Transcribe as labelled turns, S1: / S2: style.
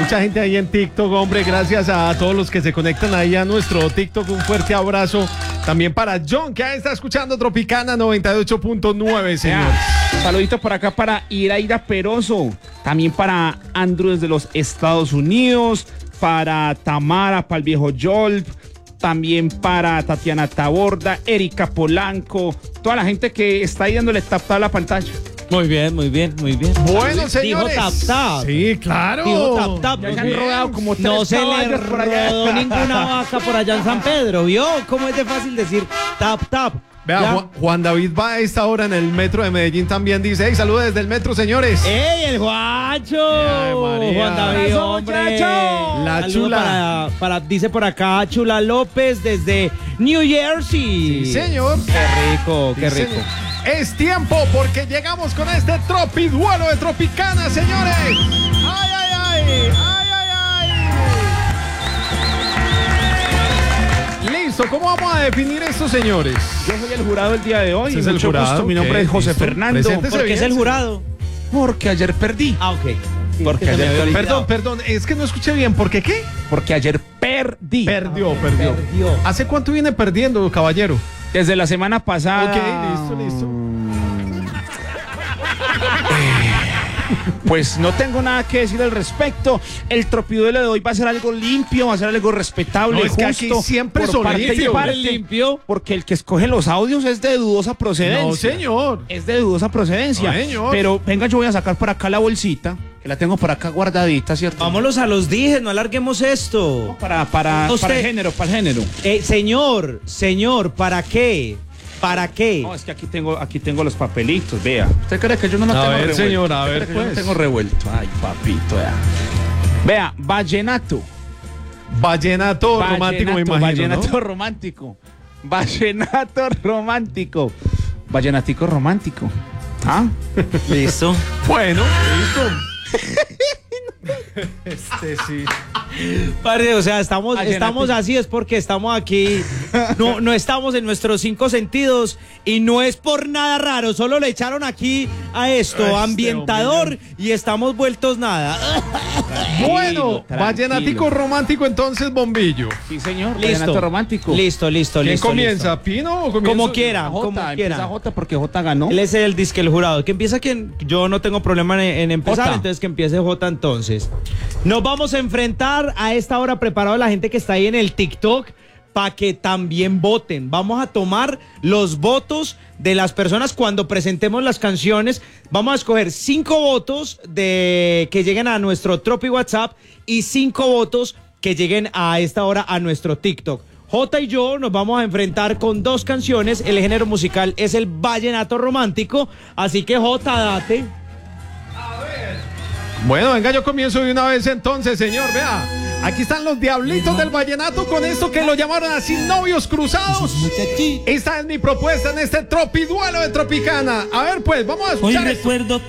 S1: mucha gente ahí en TikTok, hombre. Gracias a todos los que se conectan ahí a nuestro TikTok. Un fuerte abrazo. También para John, que ahí está escuchando Tropicana 98.9, señor.
S2: Saludito por acá para Iraida Peroso. También para Andrew desde los Estados Unidos. Para Tamara, para el viejo Jolp. También para Tatiana Taborda, Erika Polanco. Toda la gente que está ahí dándole tap a la pantalla.
S3: Muy bien, muy bien, muy bien.
S1: Bueno, señores.
S3: Dijo tap tap.
S1: Sí, claro.
S3: Dijo tap tap.
S2: Ya se han rodado como tres
S3: No se le
S2: caballos por allá.
S3: rodó ninguna vaca por allá en San Pedro, ¿vio? ¿Cómo es de fácil decir tap tap?
S1: Vea, Juan David va a esta hora en el metro de Medellín también. Dice, hey, saludos desde el metro, señores.
S3: ¡Ey, el Juancho! Juan David,
S2: ¡Eso,
S3: hombre.
S2: muchacho!
S1: La
S3: Saludo
S1: chula.
S3: dice por acá, Chula López desde New Jersey.
S1: Sí, señor.
S3: Qué rico, qué
S1: Sí,
S3: rico.
S1: señor. Es tiempo porque llegamos con este tropiduelo de Tropicana, señores. ¡Ay, ay, ay! ¡Ay, ay, ay! Listo, ¿cómo vamos a definir esto, señores?
S2: Yo soy el jurado el día de hoy.
S1: Ese es el
S2: Mucho
S1: jurado,
S2: gusto. Mi nombre
S1: ok,
S2: es José
S1: listo.
S2: Fernando.
S1: Preséntese.
S3: ¿Por qué es
S1: bien,
S3: el jurado?
S2: Porque ayer perdí.
S3: Ah, ok.
S2: Porque
S3: Se me
S2: ayer
S3: había
S2: perdí.
S3: olvidado.
S1: Perdón, es que no escuché bien. ¿Por qué qué?
S2: Porque ayer perdí.
S1: Perdió.
S3: Perdió.
S1: ¿Hace cuánto viene perdiendo, caballero?
S2: Desde la semana pasada.
S1: Ok, listo.
S2: Pues no tengo nada que decir al respecto. El tropiduelo de hoy va a ser algo limpio, va a ser algo respetable,
S1: No, es que
S2: justo.
S1: aquí siempre
S2: por
S1: son
S2: parte y
S1: limpios.
S2: parte,
S3: Limpio.
S2: porque el que escoge los audios es de dudosa procedencia.
S1: No, señor.
S2: Es de dudosa procedencia.
S1: No, señor.
S2: Pero venga, yo voy a sacar por acá la bolsita, que la tengo por acá guardadita, ¿cierto?
S3: Vámonos a los dijes, no alarguemos esto.
S2: Para
S3: Usted-
S2: el género, para el género.
S3: Señor, ¿para qué? ¿Para qué?
S2: No, es que aquí tengo los papelitos, vea. ¿Usted cree que yo no
S1: A
S2: tengo
S1: ver,
S2: revuelto?
S1: señor, a
S2: ¿Usted
S1: ver,
S2: cree que yo no
S1: pues.
S2: tengo revuelto? Ay, papito, vea. Vea, vallenato.
S1: Vallenato romántico, me imagino,
S2: Vallenato
S1: ¿no?
S2: romántico. Vallenato romántico. Vallenatico romántico. ¿Ah?
S3: Listo.
S1: Bueno, listo. Sí.
S3: Padre, o sea, estamos
S2: Vallenatico.
S3: así, es porque estamos aquí, no estamos en nuestros 5 sentidos y no es por nada raro, solo le echaron aquí a esto, ambientador y estamos vueltos nada.
S1: Bueno,
S2: Tranquilo.
S1: vallenatico romántico, entonces, bombillo.
S2: Sí, señor.
S3: Listo.
S2: Vallenato romántico.
S3: Listo.
S1: ¿Quién comienza? ¿Pino o comienza?
S3: Como quiera.
S2: Jota,
S3: como
S2: empieza
S3: quiera.
S2: Jota porque Jota ganó.
S3: Él es el disque el jurado. Que empieza quien. Yo no tengo problema en empezar,
S2: Jota.
S3: entonces que empiece Jota entonces. Nos vamos a enfrentar a esta hora preparado la gente que está ahí en el TikTok para que también voten. Vamos a tomar los votos de las personas cuando presentemos las canciones. Vamos a escoger 5 votos que lleguen a nuestro Tropi WhatsApp y 5 votos que lleguen a esta hora a nuestro TikTok. Jota y yo nos vamos a enfrentar con 2 canciones. El género musical es el vallenato romántico. Así que Jota, date.
S1: Bueno, venga, yo comienzo de una vez entonces, señor. Vea, aquí están los diablitos del vallenato con esto que lo llamaron así, novios cruzados. Esta es mi propuesta en este tropiduelo de Tropicana. A ver, pues, vamos a
S4: Hoy
S1: escuchar esto.
S4: recuerdo